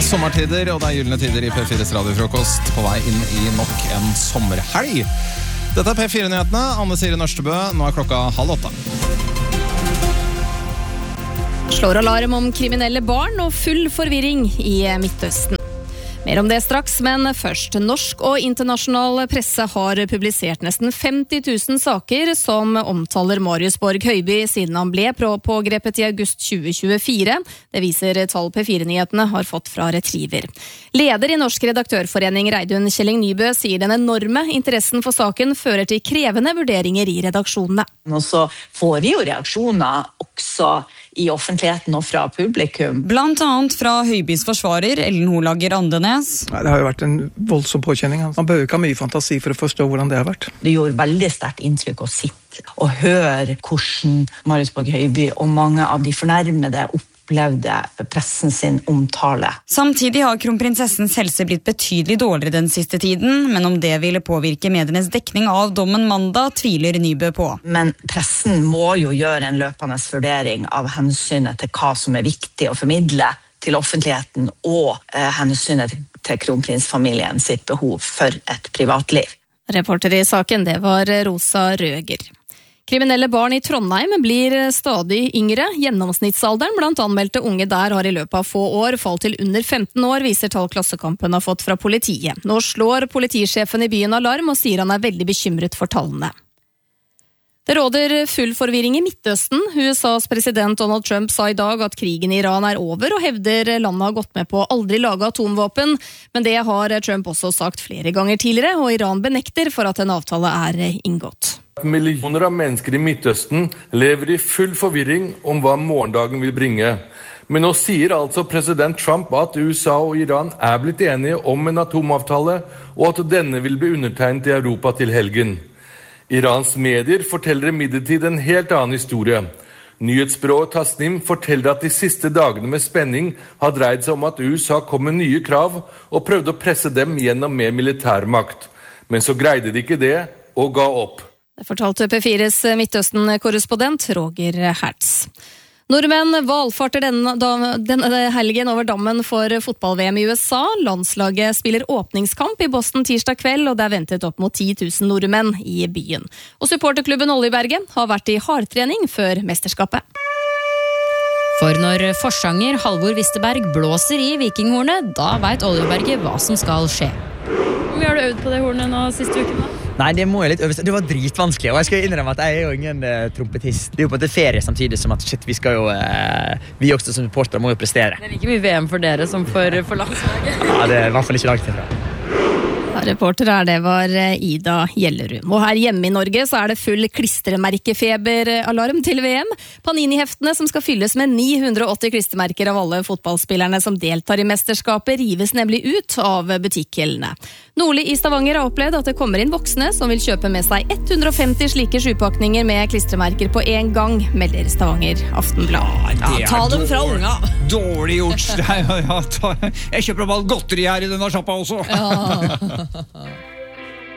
sommertider, og det gyllene tider I P4s radiofrokost på vei inn I nok en sommerhelg. Dette P4-nyhetene, Anne Siri Nørstebø, nå klokka 7:30. Slår alarm om kriminelle barn og full forvirring I Midtøsten. Mer om det straks, men først. Norsk og internasjonal presse har publisert nesten 50 000 saker som omtaler Marius Borg Høiby siden han ble pågrepet I august 2024. Det viser tall P4-nyhetene har fått fra Retriever. Leder I Norsk redaktørforening Reidun Kjelling Nybø sier den enorme interessen for saken fører til krevende vurderinger I redaksjonene. Og så får vi jo reaksjoner også I offentligheten og fra publikum. Blant annet fra Høibys forsvarer, Ellen Holager Andenes. Det har jo vært en voldsom påkjenning. Man behøver ikke ha mye fantasi for å forstå hvordan det har vært. Det gjorde veldig sterkt inntrykk å sitte og høre hvordan Marius Borg Høiby og mange av de fornærmede opplevde pressen sin omtale. Samtidig har kronprinsessens helse blitt betydelig dårligere den siste tiden, men om det ville påvirke medienes dekning av dommen mandag, tviler Nybø på. Men pressen må jo gjøre en løpende vurdering av hensynet til hva som viktig å formidle til offentligheten og hensynet til kronprinsfamilien sitt behov for et privatliv. Reporter I saken, det var Rosa Røger. Kriminelle barn I Trondheim blir stadig yngre. Gjennomsnittsalderen blant anmeldte unge der har I løpet av få år falt til under 15 år, viser tall Klassekampen har fått fra politiet. Nå slår politisjefen I byen alarm og sier han veldig bekymret for tallene. Det råder full forvirring I Midtøsten. USAs president Donald Trump sa I dag at krigen I Iran over og hevder landet har gått med på å aldri lage atomvåpen, men det har Trump også sagt flere ganger tidligere, og Iran benekter for at en avtale inngått. Millioner av mennesker I Midtøsten lever I full forvirring om hva morgendagen vil bringe. Men nå sier altså president Trump at USA og Iran blitt enige om en atomavtale, og at denne vil bli undertegnet I Europa til helgen. Irans medier forteller imidlertid en helt annen historie. Nyhetsbyrået Tasnim forteller at de siste dagene med spenning har dreid seg om at USA kom med nye krav og prøvde å presse dem gjennom med militærmakt. Men så greide de ikke det og ga opp. Det fortalte P4s Midtøsten-korrespondent Roger Hertz. Nordmenn valfarter denne helgen over dammen for fotball-VM I USA. Landslaget spiller åpningskamp I Boston tirsdag kveld, og det ventet opp mot 10 000 nordmenn I byen. Og supporterklubben Oljeberget har vært I hardtrening før mesterskapet. For når forsanger Halvor Wisterberg blåser I vikinghornet, da vet Oljeberget hva som skal skje. Hvor mye har du øvd på det hornet nå siste uken da? Nei, det må jeg litt øve. Det var dritvanskelig, og jeg skal innrømme at jeg jo ingen trompetist. Det jo på en måte ferie samtidig som at shit, vi skal jo vi også som supportere må jo prestere. Det like mye VM for dere som for landslaget. Ja, det I hvert fall ikke langt ifra. Reporter det var Ida Gjellerud. Og her hjemme I Norge så det full klistremerkefeberalarm til VM. Panini-heftene som skal fylles med 980 klistremerker av alle fotballspillerne som deltar I mesterskapet rives nemlig ut av butikkhyllene. Nordli I Stavanger har opplevd at det kommer inn voksne som vil kjøpe med seg 150 slike sjupakninger med klistremerker på en gang, melder Stavanger Aftenblad. Ja, ta dem fra unga. Dårlig gjort. Jeg kjøper opp alt godteri her I denne sjappa også. Ja.